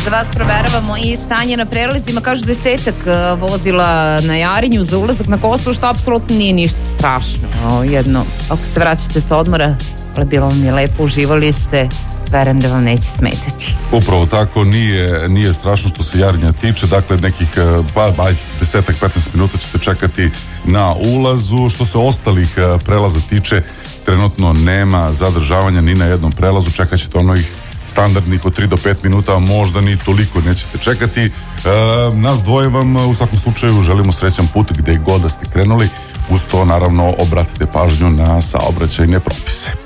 Za vas proveravamo i stanje na prelazima. Kažu 10 vozila na Jarinju za ulazak na Kosovo, što apsolutno nije ništa strašno. Jedno, ako se vraćate sa odmora, ali bilo vam je lepo, uživali ste, verujem da vam neće smetati. Upravo tako, nije strašno što se Jarinja tiče, dakle nekih 10-15 minuta ćete čekati na ulazu. Što se ostalih prelaza tiče, trenutno nema zadržavanja ni na jednom prelazu, čekat ćete onih standardnih od 3 do 5 minuta, možda ni toliko nećete čekati. Nas dvoje vam u svakom slučaju želimo srećan put gde god da ste krenuli. Uz to naravno obratite pažnju na saobraćajne propise.